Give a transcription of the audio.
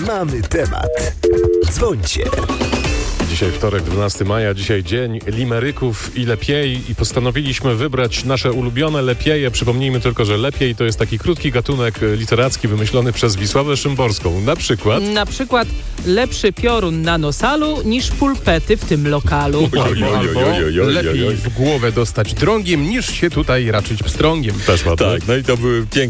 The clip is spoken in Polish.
Mamy temat. Dzwońcie. Dzisiaj wtorek, 12 maja, dzisiaj dzień limeryków i lepiej i postanowiliśmy wybrać nasze ulubione lepieje. Przypomnijmy tylko, że lepiej to jest taki krótki gatunek literacki wymyślony przez Wisławę Szymborską. Na przykład lepszy piorun na nosalu niż pulpety w tym lokalu. Albo lepiej w głowę dostać drągiem niż się tutaj raczyć pstrągiem. też ładne. Tak, no i to były piękne